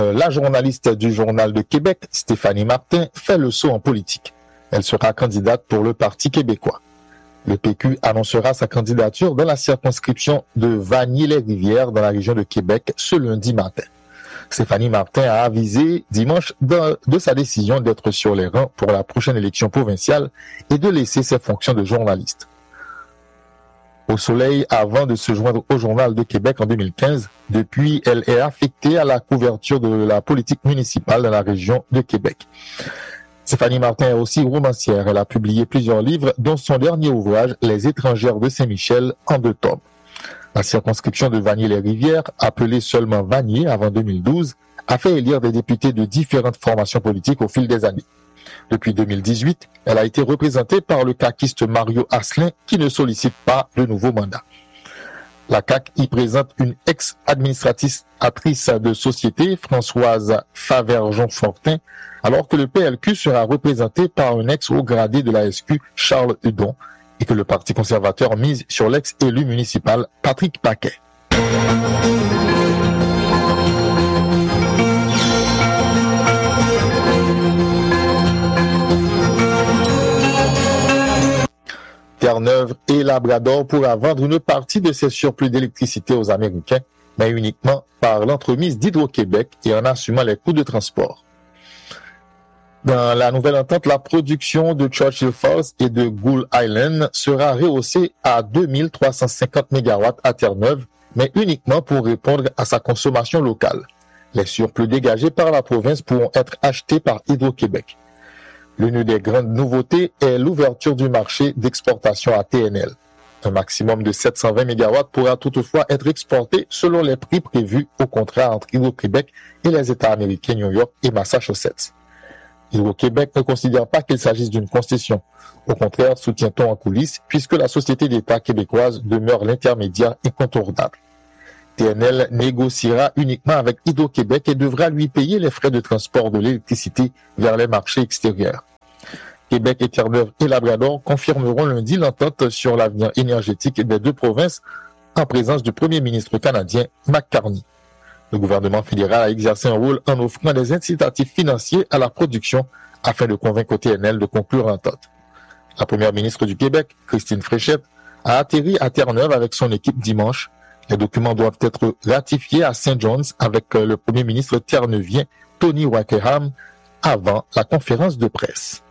La journaliste du Journal de Québec, Stéphanie Martin, fait le saut en politique. Elle sera candidate pour le Parti québécois. Le PQ annoncera sa candidature dans la circonscription de Vanier-les-Rivières dans la région de Québec ce lundi matin. Stéphanie Martin a avisé dimanche de sa décision d'être sur les rangs pour la prochaine élection provinciale et de laisser ses fonctions de journaliste. Au Soleil, avant de se joindre au Journal de Québec en 2015, depuis, elle est affectée à la couverture de la politique municipale dans la région de Québec. Stéphanie Martin est aussi romancière. Elle a publié plusieurs livres, dont son dernier ouvrage, Les étrangères de Saint-Michel, en 2 tomes. La circonscription de Vanier-les-Rivières, appelée seulement Vanier avant 2012, a fait élire des députés de différentes formations politiques au fil des années. Depuis 2018, elle a été représentée par le caquiste Mario Asselin qui ne sollicite pas de nouveau mandat. La CAQ y présente une ex-administratrice de société, Françoise Faverjon-Fortin, alors que le PLQ sera représenté par un ex-haut gradé de la SQ, Charles Hudon, et que le Parti conservateur mise sur l'ex-élu municipal Patrick Paquet. Terre-Neuve et Labrador pourra vendre une partie de ses surplus d'électricité aux Américains, mais uniquement par l'entremise d'Hydro-Québec et en assumant les coûts de transport. Dans la nouvelle entente, la production de Churchill Falls et de Gould Island sera rehaussée à 2350 MW à Terre-Neuve, mais uniquement pour répondre à sa consommation locale. Les surplus dégagés par la province pourront être achetés par Hydro-Québec. L'une des grandes nouveautés est l'ouverture du marché d'exportation à TNL. Un maximum de 720 MW pourra toutefois être exporté selon les prix prévus au contrat entre Hydro-Québec et les États américains New York et Massachusetts. Hydro-Québec ne considère pas qu'il s'agisse d'une concession. Au contraire, soutient-on en coulisses, puisque la société d'État québécoise demeure l'intermédiaire incontournable. TNL négociera uniquement avec Hydro-Québec et devra lui payer les frais de transport de l'électricité vers les marchés extérieurs. Québec et Terre-Neuve et Labrador confirmeront lundi l'entente sur l'avenir énergétique des 2 provinces en présence du Premier ministre canadien Mark Carney. Le gouvernement fédéral a exercé un rôle en offrant des incitatifs financiers à la production afin de convaincre TNL de conclure l'entente. La première ministre du Québec, Christine Fréchette, a atterri à Terre-Neuve avec son équipe dimanche. Les documents doivent être ratifiés à St. John's avec le premier ministre terre-neuvien Tony Wickham avant la conférence de presse.